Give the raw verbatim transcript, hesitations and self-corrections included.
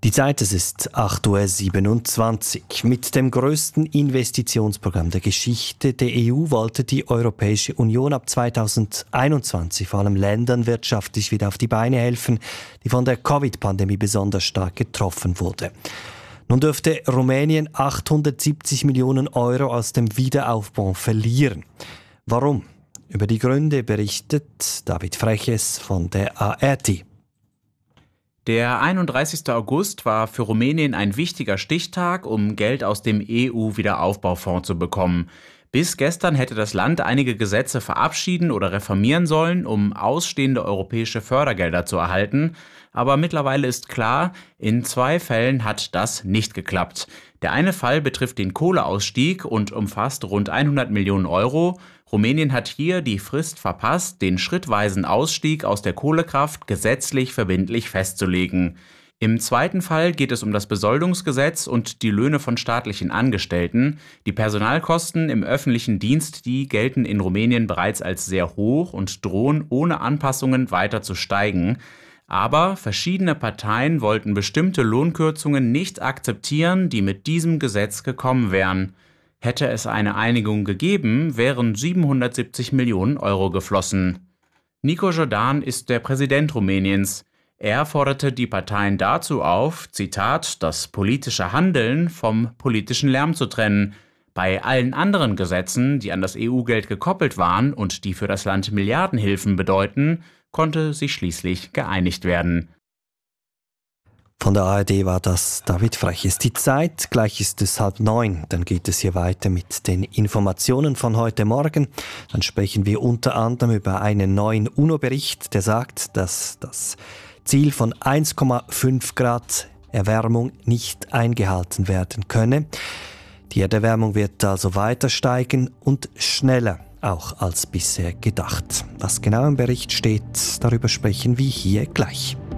Die Zeit, es ist acht Uhr siebenundzwanzig. Mit dem grössten Investitionsprogramm der Geschichte der E U wollte die Europäische Union ab zweitausendeinundzwanzig vor allem Ländern wirtschaftlich wieder auf die Beine helfen, die von der Covid-Pandemie besonders stark getroffen wurde. Nun dürfte Rumänien achthundertsiebzig Millionen Euro aus dem Wiederaufbau verlieren. Warum? Über die Gründe berichtet David Freches von der A R D. Der einunddreißigste August war für Rumänien ein wichtiger Stichtag, um Geld aus dem E U-Wiederaufbaufonds zu bekommen. Bis gestern hätte das Land einige Gesetze verabschieden oder reformieren sollen, um ausstehende europäische Fördergelder zu erhalten. Aber mittlerweile ist klar, in zwei Fällen hat das nicht geklappt. Der eine Fall betrifft den Kohleausstieg und umfasst rund hundert Millionen Euro. Rumänien hat hier die Frist verpasst, den schrittweisen Ausstieg aus der Kohlekraft gesetzlich verbindlich festzulegen. Im zweiten Fall geht es um das Besoldungsgesetz und die Löhne von staatlichen Angestellten. Die Personalkosten im öffentlichen Dienst, die gelten in Rumänien bereits als sehr hoch und drohen ohne Anpassungen weiter zu steigen. Aber verschiedene Parteien wollten bestimmte Lohnkürzungen nicht akzeptieren, die mit diesem Gesetz gekommen wären. Hätte es eine Einigung gegeben, wären siebenhundertsiebzig Millionen Euro geflossen. Nico Jordan ist der Präsident Rumäniens. Er forderte die Parteien dazu auf, Zitat, das politische Handeln vom politischen Lärm zu trennen. Bei allen anderen Gesetzen, die an das E U-Geld gekoppelt waren und die für das Land Milliardenhilfen bedeuten, konnte sich schließlich geeinigt werden. Von der A R D war das David Freches. Die Zeit, gleich ist es halb neun. Dann geht es hier weiter mit den Informationen von heute Morgen. Dann sprechen wir unter anderem über einen neuen UNO-Bericht, der sagt, dass das Ziel von eins Komma fünf Grad Erwärmung nicht eingehalten werden könne. Die Erderwärmung wird also weiter steigen und schneller auch als bisher gedacht. Was genau im Bericht steht, darüber sprechen wir hier gleich.